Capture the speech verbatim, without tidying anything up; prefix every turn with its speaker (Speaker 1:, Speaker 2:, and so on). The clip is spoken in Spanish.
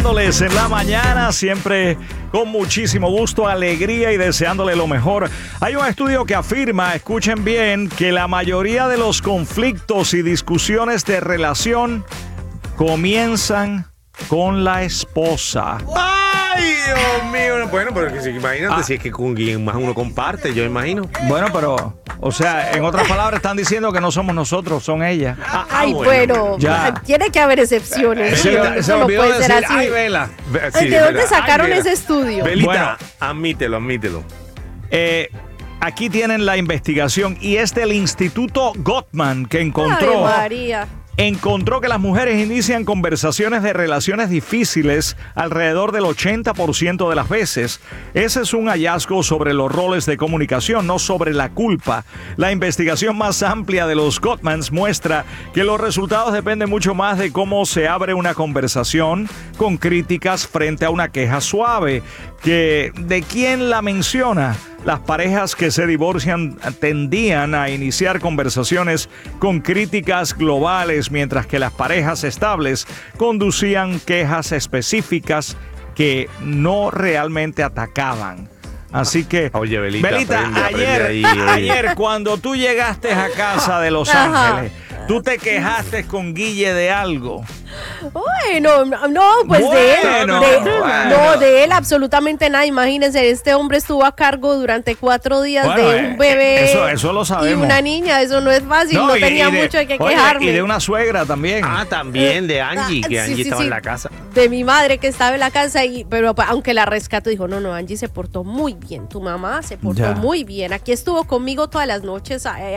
Speaker 1: En la mañana, siempre con muchísimo gusto, alegría y deseándole lo mejor. Hay un estudio que afirma, escuchen bien, que la mayoría de los conflictos y discusiones de relación comienzan con la esposa.
Speaker 2: ¡Ay, Dios mío! Bueno, pero que, imagínate ah. si es que con quien más uno comparte, yo imagino.
Speaker 1: Bueno, pero, o sea, en otras palabras están diciendo que no somos nosotros, son ellas.
Speaker 3: Ah, ay, bueno, bueno tiene que haber excepciones.
Speaker 1: Sí,
Speaker 3: eso
Speaker 1: se
Speaker 3: no
Speaker 1: olvidó
Speaker 3: puede
Speaker 1: decir,
Speaker 3: ser así.
Speaker 1: Ay, Vela.
Speaker 3: Sí, ¿de dónde sacaron ay, ese estudio?
Speaker 2: Belita, bueno, admítelo, admítelo.
Speaker 1: Eh... Aquí tienen la investigación y es del Instituto Gottman que encontró,
Speaker 3: Ay, María.
Speaker 1: encontró que las mujeres inician conversaciones de relaciones difíciles alrededor del ochenta por ciento de las veces. Ese es un hallazgo sobre los roles de comunicación, no sobre la culpa. La investigación más amplia de los Gottmans muestra que los resultados dependen mucho más de cómo se abre una conversación con críticas frente a una queja suave, que de quién la menciona. Las parejas que se divorcian tendían a iniciar conversaciones con críticas globales, mientras que las parejas estables conducían quejas específicas que no realmente atacaban. Así que,
Speaker 2: oye, Belita,
Speaker 1: Belita
Speaker 2: aprende,
Speaker 1: ayer,
Speaker 2: aprende ahí,
Speaker 1: ayer cuando tú llegaste a casa de Los Ángeles, tú te quejaste con Guille de algo.
Speaker 3: Bueno, no, pues
Speaker 1: bueno,
Speaker 3: de él, de,
Speaker 1: bueno.
Speaker 3: no, de él absolutamente nada. Imagínense, este hombre estuvo a cargo durante cuatro días bueno, de un bebé
Speaker 1: eso, eso lo sabemos.
Speaker 3: Y una niña, eso no es fácil, no, no y, tenía y de, mucho de qué oye, quejarme.
Speaker 1: Y de una suegra también.
Speaker 2: Ah, también, de Angie, que Angie sí, sí, estaba sí, en la casa.
Speaker 3: De mi madre que estaba en la casa, y pero aunque la rescató, dijo, no, no, Angie se portó muy bien, tu mamá se portó ya. muy bien. Aquí estuvo conmigo todas las noches.